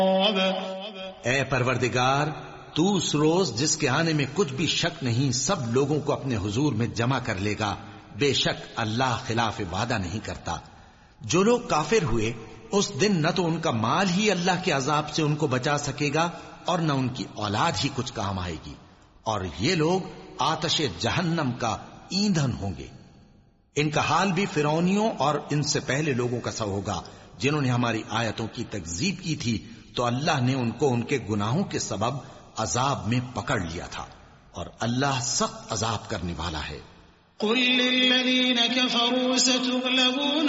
ए परवरदिगार, तू उस रोज जिसके आने में कुछ भी शक नहीं सब लोगों को अपने हुजूर में जमा कर लेगा। बेशक अल्लाह खिलाफ वादा नहीं करता। जो लोग काफिर हुए उस दिन न तो उनका माल ही अल्लाह के अजाब से उनको बचा सकेगा और न उनकी औलाद ही कुछ काम आएगी, और ये लोग आतशे जहन्नम का ईंधन होंगे। इनका हाल भी फिरौनियों और इनसे पहले लोगों का सा होगा जिन्होंने हमारी आयतों की तकजीब की थी, तो अल्लाह ने उनको उनके गुनाहों के सबब अजाब में पकड़ लिया था, और अल्लाह सख्त अजाब करने वाला है। कुल लिल्लज़ीन कफ़रू सतुग़लबून